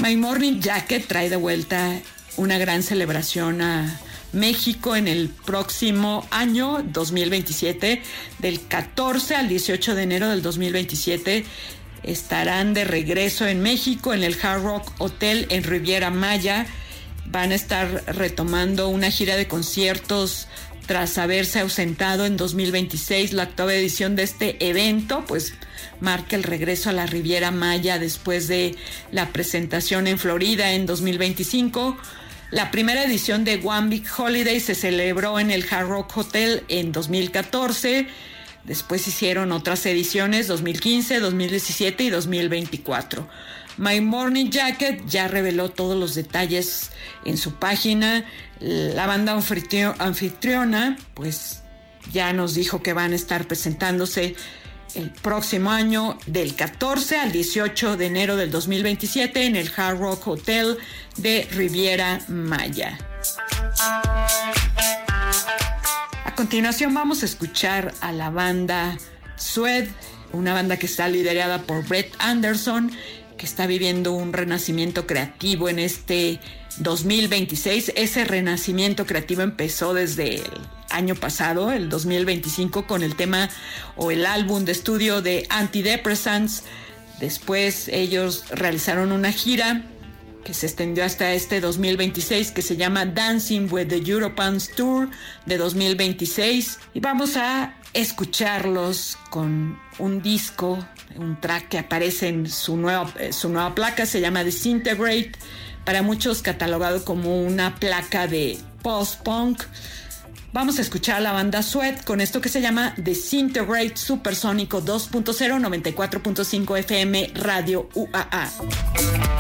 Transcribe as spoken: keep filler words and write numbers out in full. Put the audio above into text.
My Morning Jacket trae de vuelta una gran celebración a México en el próximo año dos mil veintisiete, del catorce al dieciocho de enero del dos mil veintisiete. Estarán de regreso en México en el Hard Rock Hotel en Riviera Maya. Van a estar retomando una gira de conciertos tras haberse ausentado en dos mil veintiséis. La octava edición de este evento pues marca el regreso a la Riviera Maya después de la presentación en Florida en dos mil veinticinco. La primera edición de One Big Holiday se celebró en el Hard Rock Hotel en dos mil catorce. Después hicieron otras ediciones, dos mil quince, dos mil diecisiete y dos mil veinticuatro. My Morning Jacket ya reveló todos los detalles en su página. La banda anfitriona pues ya nos dijo que van a estar presentándose el próximo año del catorce al dieciocho de enero del dos mil veintisiete en el Hard Rock Hotel de Riviera Maya. A continuación vamos a escuchar a la banda Suede, una banda que está liderada por Brett Anderson, que está viviendo un renacimiento creativo en este dos mil veintiséis. Ese renacimiento creativo empezó desde el año pasado, el dos mil veinticinco, con el tema o el álbum de estudio de Antidepressants. Después ellos realizaron una gira que se extendió hasta este dos mil veintiséis, que se llama Dancing with the Europans Tour de dos mil veintiséis. Y vamos a escucharlos con un disco, un track que aparece en su nueva, su nueva placa, se llama Disintegrate, para muchos catalogado como una placa de post-punk. Vamos a escuchar a la banda Suede con esto que se llama Disintegrate, Supersónico dos punto cero, noventa y cuatro punto cinco F M, Radio U A A.